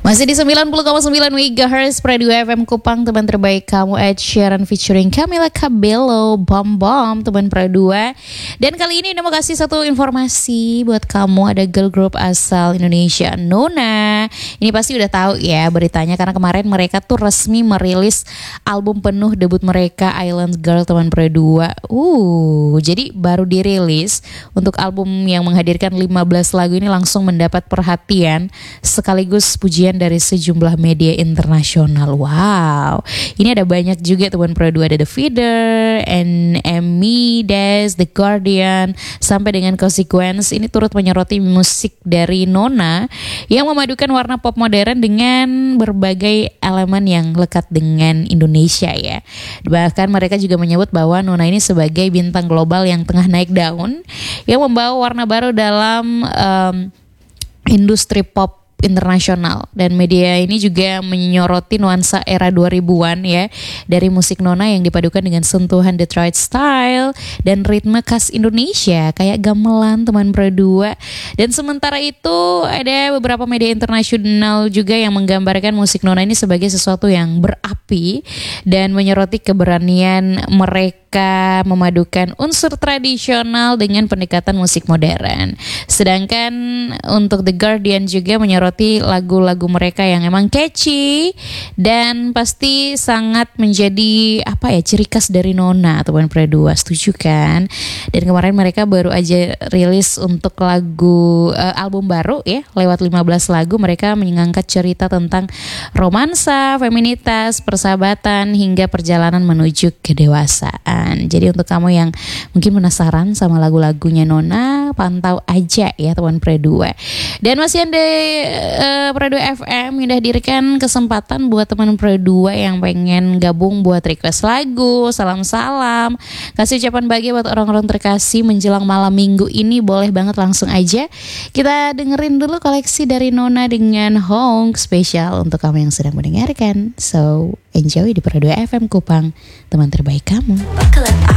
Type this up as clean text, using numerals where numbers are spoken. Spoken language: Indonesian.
Masih di 90,9 MHz Radio FM Kupang, teman terbaik kamu Ed Sheeran featuring Camila Cabello, Bom Bom, teman Pro 2. Dan kali ini mau kasih satu informasi buat kamu, ada girl group asal Indonesia, Nona. Ini pasti udah tahu ya beritanya karena kemarin mereka tuh resmi merilis album penuh debut mereka, Island Girl, teman Pro 2. Jadi baru dirilis untuk album yang menghadirkan 15 lagu ini langsung mendapat perhatian sekaligus pujian dari sejumlah media internasional. Wow, ini ada banyak juga teman Pro 2, ada The Feeder, NME, Des, The Guardian, sampai dengan Consequence. Ini turut menyoroti musik dari Nona yang memadukan warna pop modern dengan berbagai elemen yang lekat dengan Indonesia ya. Bahkan mereka juga menyebut bahwa Nona ini sebagai bintang global yang tengah naik daun, yang membawa warna baru dalam industri pop internasional. Dan media ini juga menyoroti nuansa era 2000-an ya dari musik Nona yang dipadukan dengan sentuhan Detroit style dan ritme khas Indonesia kayak gamelan, teman Pro 2. Dan sementara itu ada beberapa media internasional juga yang menggambarkan musik Nona ini sebagai sesuatu yang berapi dan menyoroti keberanian mereka memadukan unsur tradisional dengan pendekatan musik modern. Sedangkan untuk The Guardian juga menyoroti lagu-lagu mereka yang emang catchy dan pasti sangat menjadi ciri khas dari Nona, teman Pro 2. Setuju kan? Dan kemarin mereka baru aja rilis untuk lagu album baru ya, lewat 15 lagu mereka mengangkat cerita tentang romansa, feminitas, persahabatan hingga perjalanan menuju kedewasaan. Jadi untuk kamu yang mungkin penasaran sama lagu-lagunya Nona, pantau aja ya teman Pro 2. Dan masih ada Pro 2 FM yang udah diberikan kesempatan buat teman Pro 2 yang pengen gabung buat request lagu, salam-salam, kasih ucapan bahagia buat orang-orang terkasih menjelang malam minggu ini. Boleh banget, langsung aja kita dengerin dulu koleksi dari Nona dengan Hong, spesial untuk kamu yang sedang mendengarkan. So enjoy di Pro 2 FM Kupang, teman terbaik kamu.